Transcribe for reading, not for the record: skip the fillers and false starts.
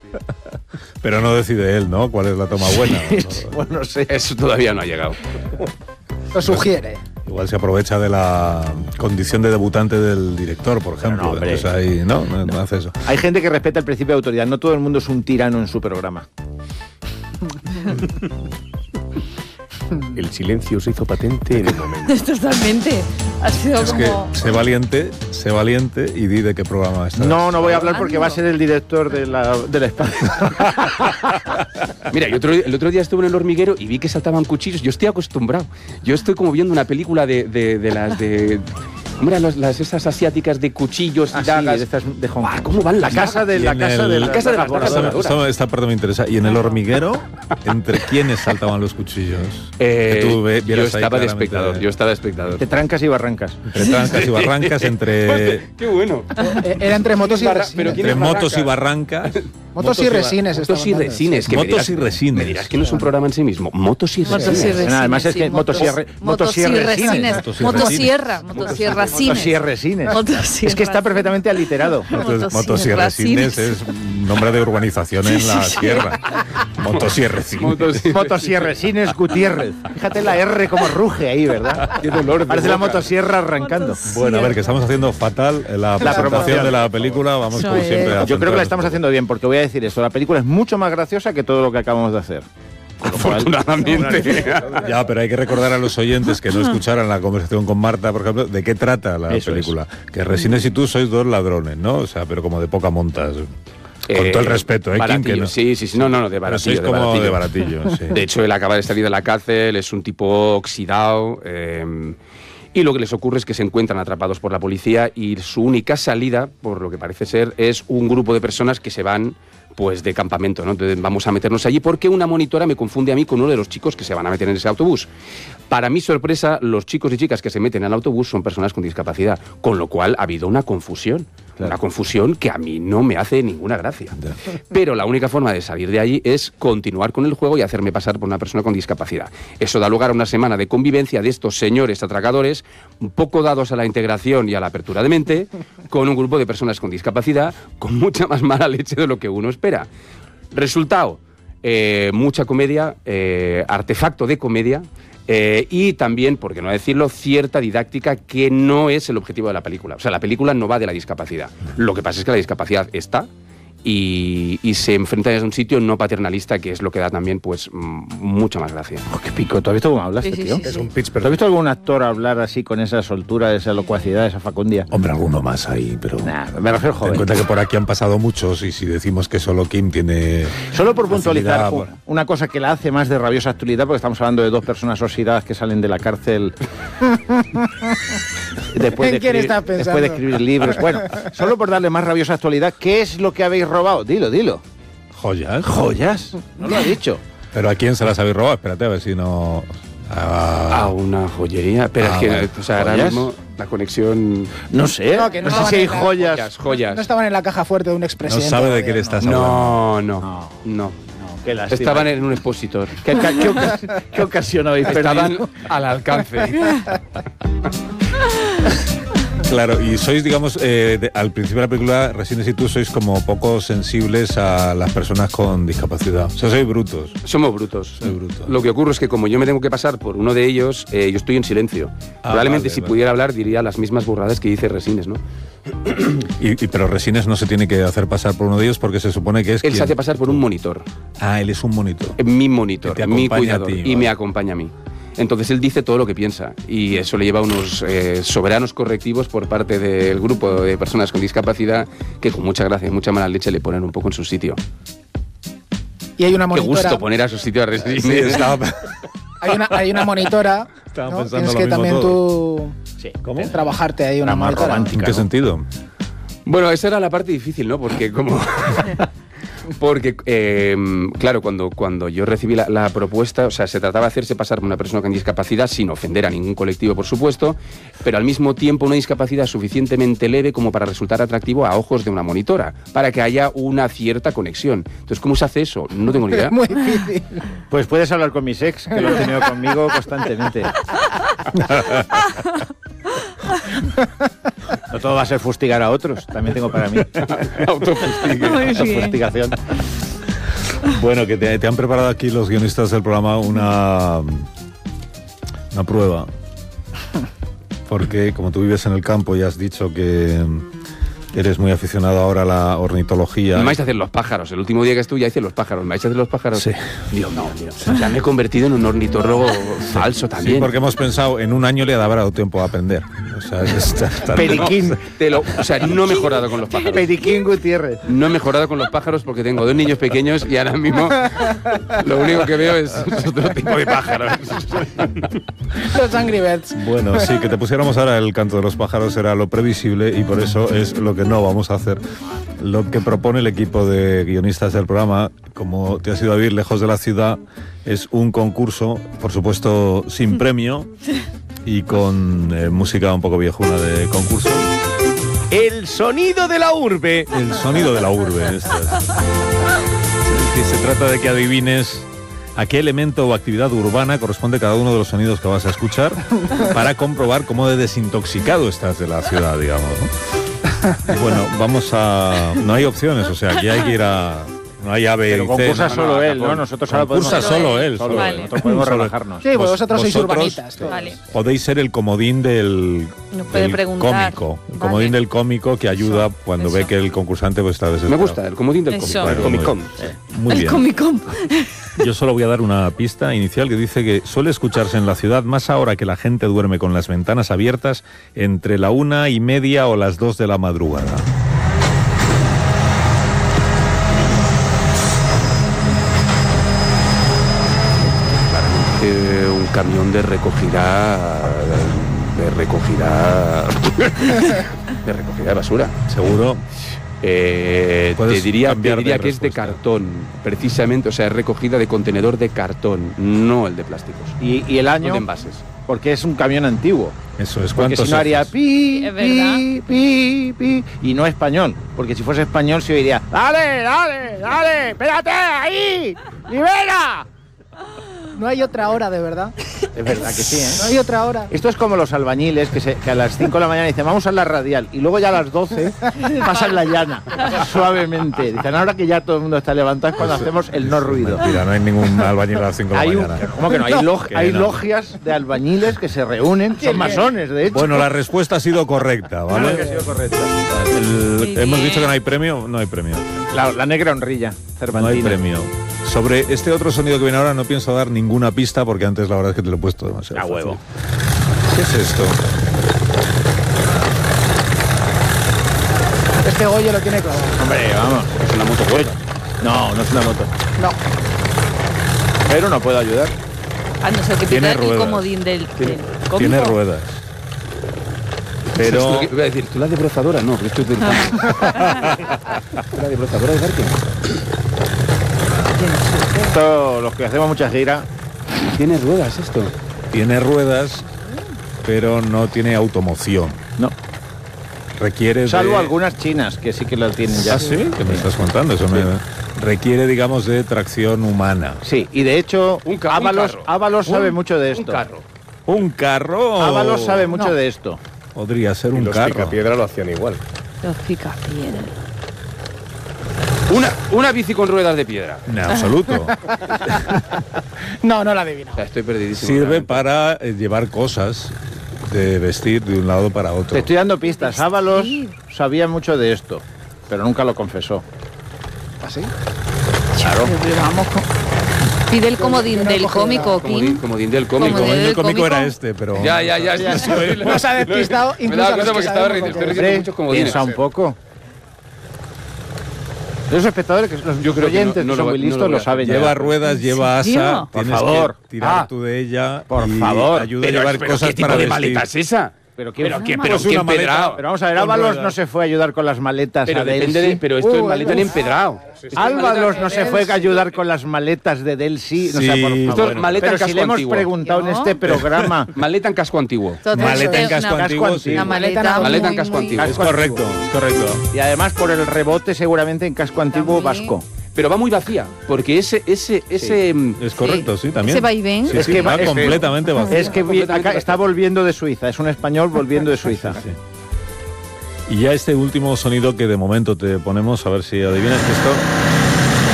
Pero no decide él, ¿no? ¿Cuál es la toma buena? Bueno, no sé. Eso todavía no ha llegado. Lo sugiere. Igual se aprovecha de la condición de debutante del director, por ejemplo. No, hombre. Entonces ahí, no hace eso. Hay gente que respeta el principio de autoridad. No todo el mundo es un tirano en su programa. El silencio se hizo patente en el momento. Totalmente. Ha sido Es como... que sé valiente y di de qué programa está. No voy a hablar porque va a ser el director del espacio. Mira, el otro día estuve en El Hormiguero y vi que saltaban cuchillos. Yo estoy acostumbrado. Yo estoy como viendo una película de las de... Hombre, esas asiáticas de cuchillos y dagas. Sí, de Hong Kong. ¿Cómo van La las casa de dagas? la casa de las voladoras. Esta parte me interesa. ¿Y en El Hormiguero, entre quiénes saltaban los cuchillos? Que tú Yo vieras ahí estaba de claramente. espectador. Yo estaba de espectador. De trancas y barrancas. Entre trancas y barrancas, entre ¡Qué bueno! Era entre motos y resines. Pero ¿quién entre es motos y barrancas. Motos y resines. Motos y estaban dando. resines. que Motos y resines. Me dirás que no es un programa en sí mismo. Motos y Motos y resines. resines. Además es que sí, motosierresines. Motosierra. Motosierresines. Es que está perfectamente aliterado. Motosierresines es nombre de urbanización en la sierra. Motosierresines. Motosierresines Gutiérrez. Fíjate la R como ruge ahí, ¿verdad? Qué dolor. Parece la motosierra arrancando. Bueno, a ver, que estamos haciendo fatal la presentación promoción de la película. Vamos Eso como es. siempre a Yo creo que la estamos centrarnos. haciendo bien, porque voy a decir esto. La película es mucho más graciosa que todo lo que acabamos de hacer. Afortunadamente. Ya, pero hay que recordar a los oyentes que no escucharan la conversación con Marta, por ejemplo, de qué trata la Eso película. Que Resines y tú sois dos ladrones, ¿no? O sea, pero como de poca montas. Con todo el respeto, Kim, Baratillo, que no. sí, no, de Pero baratillo. sois como de baratillo, sí. De hecho, él acaba de salir de la cárcel, es un tipo oxidado, y lo que les ocurre es que se encuentran atrapados por la policía y su única salida, por lo que parece ser, es un grupo de personas que se van pues de campamento, ¿no? Entonces vamos a meternos allí porque una monitora me confunde a mí con uno de los chicos que se van a meter en ese autobús. Para mi sorpresa, los chicos y chicas que se meten al autobús son personas con discapacidad, con lo cual ha habido una confusión. Una confusión que a mí no me hace ninguna gracia. Pero la única forma de salir de allí es continuar con el juego y hacerme pasar por una persona con discapacidad. Eso da lugar a una semana de convivencia de estos señores atracadores, un poco dados a la integración y a la apertura de mente, con un grupo de personas con discapacidad, con mucha más mala leche de lo que uno espera. Resultado, mucha comedia, artefacto de comedia, y también, por qué no decirlo, cierta didáctica que no es el objetivo de la película. O sea, la película no va de la discapacidad. Lo que pasa es que la discapacidad está y se enfrenta desde un sitio no paternalista, que es lo que da también pues mucha más gracia. Oh, qué pico. ¿Tú has visto cómo hablaste, Sí, tío? sí, sí. Es un pitch ¿Tú has perfecto. visto algún actor hablar así con esa soltura, esa locuacidad, esa facundia? Hombre, alguno más ahí, pero... Nah, me refiero Ten joven. en cuenta que por aquí han pasado muchos y si decimos que solo Kim tiene... Solo por puntualizar facilidad, una cosa que la hace más de rabiosa actualidad, porque estamos hablando de dos personas oxidadas que salen de la cárcel después ¿En quién estás pensando? después de escribir libros. Bueno, solo por darle más rabiosa actualidad, ¿qué es lo que habéis robado? Dilo. Joyas. Joyas. No lo ha dicho. ¿Pero a quién se las habéis robado? Espérate, a ver si no... A una joyería. Pero es que, vale. o sea, ahora ¿Joyas? mismo la conexión... No sé. No, que no sé estaban si hay en la- joyas. Joyas. No estaban en la caja fuerte de un No expresidente. sabe de qué todavía, le ¿no? estás hablando. No. Qué lástima. Estaban en un expositor. ¿Qué ocasión habéis Estaban perdido? al alcance. Claro, y sois, digamos, al principio de la película, Resines y tú sois como poco sensibles a las personas con discapacidad. O sea, sois brutos. Somos brutos. Soy bruto. Lo que ocurre es que como yo me tengo que pasar por uno de ellos, yo estoy en silencio. Probablemente vale, si vale. pudiera hablar diría las mismas burradas que dice Resines, ¿no? Pero Resines no se tiene que hacer pasar por uno de ellos porque se supone que es Él se quien- hace pasar por un monitor. Ah, él es un monitor. Mi monitor, Que te mi acompaña a cuidador. ti, Y vale. me acompaña a mí. Entonces él dice todo lo que piensa y eso le lleva a unos soberanos correctivos por parte del grupo de personas con discapacidad que con mucha gracia y mucha mala leche le ponen un poco en su sitio. Y hay una Qué monitora. gusto poner a su sitio a Resines. Sí, estaba... Hay una monitora. Estaba ¿no? pensando Tienes lo que mismo también todo. tú ¿Cómo? trabajarte ahí una Era más monitora. romántica. ¿En qué sentido? Bueno, esa era la parte difícil, ¿no? Porque como... Porque, claro, cuando yo recibí la propuesta, o sea, se trataba de hacerse pasar por una persona con discapacidad sin ofender a ningún colectivo, por supuesto, pero al mismo tiempo una discapacidad suficientemente leve como para resultar atractivo a ojos de una monitora, para que haya una cierta conexión. Entonces, ¿cómo se hace eso? No tengo ni idea. Es muy difícil. Pues puedes hablar con mis ex, que lo han tenido conmigo constantemente. No todo va a ser fustigar a otros, también tengo para mí. Autofustigue. Muy bien. Autofustigación. Bueno, que te han preparado aquí los guionistas del programa una prueba. Porque como tú vives en el campo y has dicho que eres muy aficionado ahora a la ornitología. Me vais a hacer los pájaros. El último día que estuve ya hice los pájaros. ¿Me vais a hacer los pájaros? Sí. Dios mío. O sea, me he convertido en un ornitólogo falso también. Sí, porque hemos pensado, en un año le habrá dado tiempo a aprender. O sea, Periquín. No he mejorado con los pájaros. Periquín Gutiérrez. No he mejorado con los pájaros porque tengo 2 niños pequeños y ahora mismo lo único que veo es otro tipo de pájaros. Los Angry Birds. Bueno, sí, que te pusiéramos ahora el canto de los pájaros era lo previsible y por eso es lo que no vamos a hacer. Lo que propone el equipo de guionistas del programa, como te has ido a vivir lejos de la ciudad, es un concurso, por supuesto sin premio y con música un poco viejuna de concurso. El sonido de la urbe. El sonido de la urbe. Esto es. Que se trata de que adivines a qué elemento o actividad urbana corresponde cada uno de los sonidos que vas a escuchar para comprobar cómo de desintoxicado estás de la ciudad, digamos, ¿no? Y bueno, no hay opciones, o sea, aquí hay que ir a... No hay A, B Pero y C. concursa No, solo él, ¿no? Nosotros ahora podemos... concursa solo él. Solo Vale. él. Nosotros podemos Solo- relajarnos. Sí, pues vosotros sois vosotros- urbanitas. todos. Vale. Podéis ser el comodín del Nos puede del preguntar. cómico. El Vale. comodín del cómico que ayuda cuando eso. ve que el concursante pues, está Me desesperado. gusta el comodín del Eso. cómic. Claro, Comic-Con. Muy El bien. Comic-Con. Yo solo voy a dar una pista inicial que dice que suele escucharse en la ciudad más ahora que la gente duerme con las ventanas abiertas entre la 1:30 o las 2 de la madrugada. Un camión de recogida de basura. Seguro. Te Puedes diría cambiar de que es de respuesta. cartón, precisamente, o sea, es recogida de contenedor de cartón, no el de plásticos. Y el No año, de envases. porque es un camión antiguo. Eso es. Porque ¿Cuántos si no haría ejes? pi, Es verdad. pi, pi, pi. Y no español. Porque si fuese español se oiría, ¡dale, dale, dale! ¡Espérate ahí! ¡Libera! No hay otra hora, de verdad. Es verdad que sí, No ¿eh? hay otra hora. Esto es como los albañiles que a las 5 de la mañana dicen, vamos a la radial. Y luego ya a las 12 pasan la llana, suavemente. Dicen, ahora que ya todo el mundo está levantado es cuando hacemos el no ruido. Mentira, no hay ningún albañil a las 5 de la Hay mañana. ¿Cómo que no? Que Hay no. logias de albañiles que se reúnen, son masones, de hecho. Bueno, la respuesta ha sido correcta, Claro que ha ¿vale? sido correcta. Muy Hemos bien. dicho que no hay premio, no hay premio. La negra honrilla, No hay cervantina. premio. Sobre este otro sonido que viene ahora no pienso dar ninguna pista porque antes la verdad es que te lo he puesto demasiado A fácil. huevo. ¿Qué es esto? Este Goyo lo tiene clavado. Hombre, vamos. Es una moto hueca. No, no es una moto. No. Pero no puedo ayudar. A no ser que Tiene pida el ruedas. comodín del cómico. Tiene ruedas. Pero Iba a decir, ¿tú la debrozadora? No, porque esto es del campo. ¿La debrozadora de parque? Esto, los que hacemos mucha gira, Tiene ruedas esto. tiene ruedas, pero no tiene automoción. no. Requiere Salvo de... algunas chinas que sí que lo tienen ya. ¿Ah, sí? ¿Qué me estás contando? Eso me... Requiere, digamos, de tracción humana. Sí, y de hecho, Un Ábalos, carro. Ábalos sabe mucho de Un esto. carro. ¿Un carro? Ábalos sabe mucho No. de esto. Podría ser un Los carro. Picapiedra lo hacían igual. Los picapiedras. Una bici con ruedas de piedra. En absoluto. No, no la adivino. O sea, estoy perdidísimo. Sirve realmente. para llevar cosas de vestir de un lado para otro. Te estoy dando pistas. Ábalos sabía mucho de esto, pero nunca lo confesó. ¿Así? Claro. Pero vamos con... Pide el comodín Yo no del cojo cómico, King. Comodín del El cómico. Comodín comodín del del cómico cómico. era este, pero... Ya. Nos ha despistado Me incluso daba a los cuenta que porque estaba sabemos riendo. lo Estoy que es. riendo muchos comodines. Piensa un poco. Los espectadores, que los Yo creo que oyentes no que lo son va- muy no listos, lo voy lo a saben ya. Lleva ruedas, lleva asa. serio? Por Tienes favor. que tirar Ah. tú de ella. Por y favor. Ayuda a llevar cosas ¿qué tipo para de vestir. maleta es esa? Pero ¿quién- Pero qué Pues una maleta. empedrado. Pero vamos a ver, Con Ábalos ruedas. no se fue a ayudar con las maletas Pero a depende Delsi. de... Pero esto es maleta en empedrado. Ábalos no se fue a ayudar con las maletas de Delsi. O sea, Sí, por esto favor. es maleta Pero en casco si le hemos antiguo. preguntado en ¿No? este programa... Maleta en casco antiguo. Entonces, Maleta en es casco una- antiguo, sí. Una maleta, Maleta en muy, casco muy- antiguo. Es correcto, es correcto. Y además por el rebote seguramente en casco antiguo También. vasco. pero va muy vacía, porque ese Es correcto, sí, también. Ese vaivén. Sí, Es sí, que va es que- completamente vacío. Es que acá está volviendo de Suiza, es un español volviendo de Suiza. Sí. Y ya este último sonido que de momento te ponemos, a ver si adivinas que esto